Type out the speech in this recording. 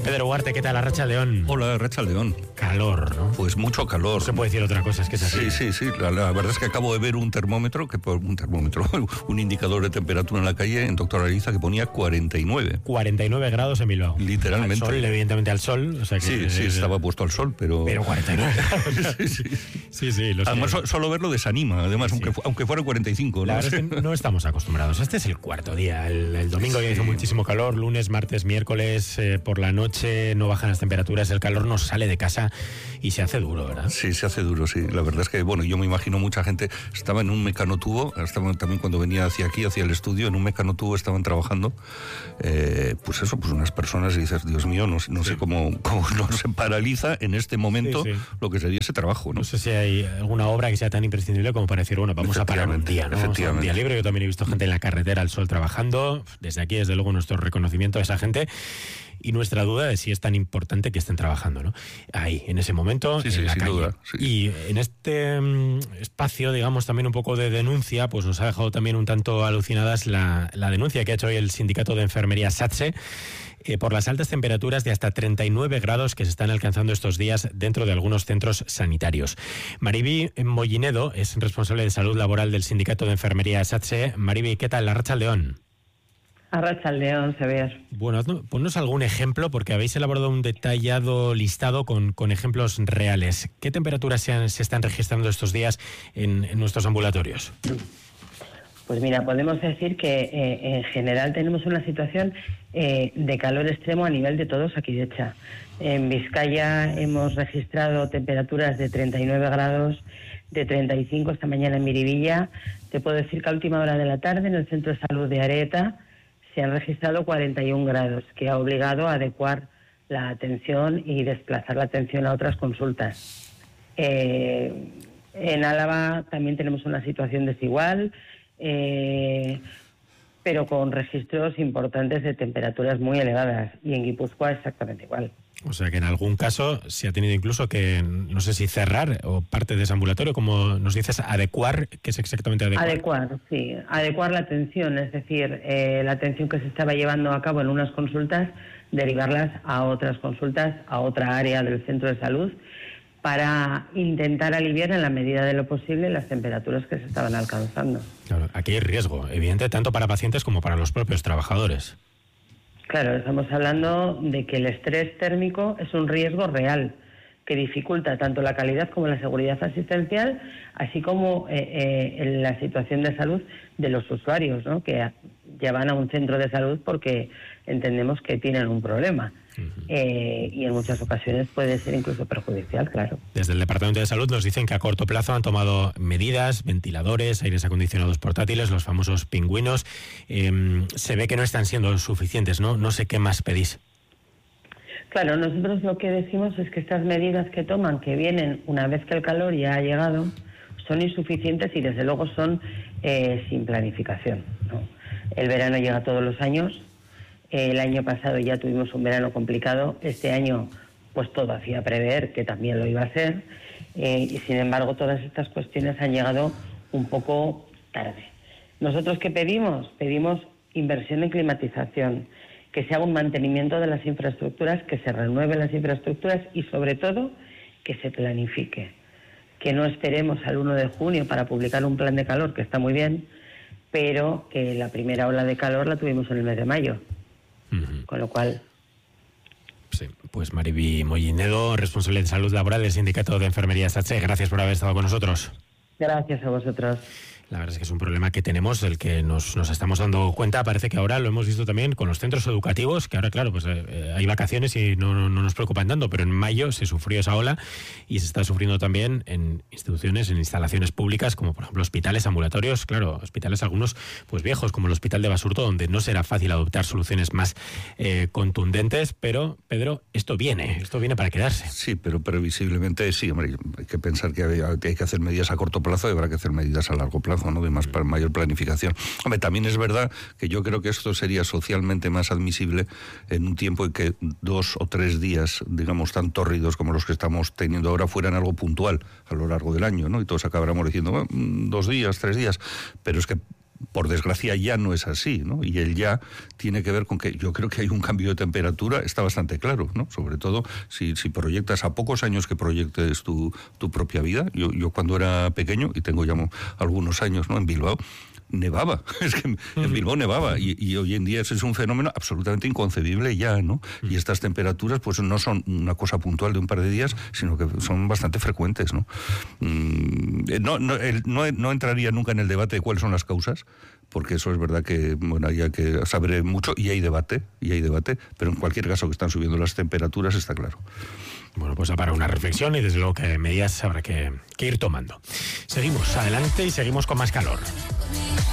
Pedro Huarte, ¿qué tal? Arratsaldeon. Hola, Arratsaldeon. Calor, ¿no? Pues mucho calor. No se puede decir otra cosa, es que es así. Sí. La verdad es que acabo de ver un indicador de temperatura en la calle en Doctor Ariza que ponía 49. 49 grados en Bilbao. Literalmente. Al sol, evidentemente al sol. O sea que sí, estaba puesto al sol, pero... Pero 49 grados. Sí, lo sé. Además, solo verlo desanima, además, Sí. aunque fuera 45. ¿no? La verdad es que no estamos acostumbrados. Este es el cuarto día. El domingo ya hizo muchísimo calor, lunes, martes, miércoles, por la noche no bajan las temperaturas, el calor nos sale de casa y se hace duro, ¿verdad? Sí, se hace duro, sí. La verdad es que, bueno, yo me imagino mucha gente, estaba en un mecanotubo, estaban también cuando venía hacia aquí, hacia el estudio, en un mecanotubo estaban trabajando, pues unas personas y dices, Dios mío, no sé cómo nos paraliza en este momento lo que sería ese trabajo, ¿no? No sé si hay alguna obra que sea tan imprescindible como para decir, bueno, vamos a parar un día, ¿no? Vamos a un día libre. Yo también he visto gente en la carretera al sol trabajando. Desde aquí, desde luego, nuestro reconocimiento a esa gente y nuestra duda de si es tan importante que estén trabajando, ¿no? Ahí, en ese momento, en la sin calle. duda, sí. Y en este espacio, digamos, también un poco de denuncia, pues nos ha dejado también un tanto alucinadas la denuncia que ha hecho hoy el Sindicato de Enfermería SATSE por las altas temperaturas de hasta 39 grados que se están alcanzando estos días dentro de algunos centros sanitarios. Mariby Mollinedo es responsable de salud laboral del Sindicato de Enfermería SATSE. Mariby, ¿qué tal? Arratsaldeon. Arratsaldeon, Sever. Bueno, ponnos algún ejemplo, porque habéis elaborado un detallado listado con ejemplos reales. ¿Qué temperaturas se están registrando estos días en nuestros ambulatorios? Pues mira, podemos decir que en general tenemos una situación de calor extremo a nivel de todo Osakidetza. En Vizcaya hemos registrado temperaturas de 39 grados, de 35 esta mañana en Miribilla. Te puedo decir que a última hora de la tarde en el Centro de Salud de Areta se han registrado 41 grados, que ha obligado a adecuar la atención y desplazar la atención a otras consultas. En Álava también tenemos una situación desigual, pero con registros importantes de temperaturas muy elevadas, y en Guipúzcoa exactamente igual. O sea que en algún caso se ha tenido incluso que, no sé si cerrar o parte de ese ambulatorio, como nos dices, adecuar. ¿Qué es exactamente adecuar? Adecuar, sí. Adecuar la atención, es decir, la atención que se estaba llevando a cabo en unas consultas, derivarlas a otras consultas, a otra área del centro de salud, para intentar aliviar en la medida de lo posible las temperaturas que se estaban alcanzando. Claro, aquí hay riesgo, evidente, tanto para pacientes como para los propios trabajadores. Claro, estamos hablando de que el estrés térmico es un riesgo real que dificulta tanto la calidad como la seguridad asistencial, así como la situación de salud de los usuarios, ¿no? Que ya van a un centro de salud porque entendemos que tienen un problema. Y en muchas ocasiones puede ser incluso perjudicial, claro. Desde el Departamento de Salud nos dicen que a corto plazo han tomado medidas, ventiladores, aires acondicionados portátiles, los famosos pingüinos. Se ve que no están siendo suficientes, ¿no? No sé qué más pedís. Claro, nosotros lo que decimos es que estas medidas que toman, que vienen una vez que el calor ya ha llegado, son insuficientes y desde luego son sin planificación, ¿no? El verano llega todos los años. El año pasado ya tuvimos un verano complicado. Este año, pues todo hacía prever que también lo iba a ser. Y sin embargo, todas estas cuestiones han llegado un poco tarde. ¿Nosotros qué pedimos? Pedimos inversión en climatización, que se haga un mantenimiento de las infraestructuras, que se renueven las infraestructuras y, sobre todo, que se planifique. Que no esperemos al 1 de junio para publicar un plan de calor, que está muy bien, pero que la primera ola de calor la tuvimos en el mes de mayo. Con lo cual... Sí, pues Mariby Mollinedo, responsable de salud laboral del Sindicato de Enfermería SATSE, gracias por haber estado con nosotros. Gracias a vosotros. La verdad es que es un problema que tenemos, del que nos estamos dando cuenta. Parece que ahora lo hemos visto también con los centros educativos, que ahora, claro, pues hay vacaciones y no nos preocupan tanto, pero en mayo se sufrió esa ola y se está sufriendo también en instituciones, en instalaciones públicas, como por ejemplo hospitales, ambulatorios, claro, hospitales algunos pues viejos, como el Hospital de Basurto, donde no será fácil adoptar soluciones más contundentes, pero, Pedro, esto viene para quedarse. Sí, pero previsiblemente sí, hombre, hay que pensar que hay que hacer medidas a corto plazo y habrá que hacer medidas a largo plazo, ¿no? De mayor planificación. Hombre, también es verdad que yo creo que esto sería socialmente más admisible en un tiempo en que 2 o 3 días, digamos, tan tórridos como los que estamos teniendo ahora, fueran algo puntual a lo largo del año, ¿no? Y todos acabáramos diciendo, 2 días, 3 días, pero es que por desgracia ya no es así, ¿no? Y el ya tiene que ver con que yo creo que hay un cambio de temperatura, está bastante claro, ¿no? Sobre todo si proyectas a pocos años que proyectes tu propia vida. Yo cuando era pequeño, y tengo ya algunos años, ¿no?, en Bilbao, nevaba, es que en Bilbao nevaba, y hoy en día ese es un fenómeno absolutamente inconcebible ya, ¿no? Y estas temperaturas pues no son una cosa puntual de un par de días, sino que son bastante frecuentes, ¿no? No entraría nunca en el debate de cuáles son las causas, porque eso es verdad que, bueno, hay que saber mucho y hay debate, pero en cualquier caso que están subiendo las temperaturas está claro. Bueno, pues para una reflexión y desde luego que medidas habrá que ir tomando. Seguimos adelante y seguimos con más calor.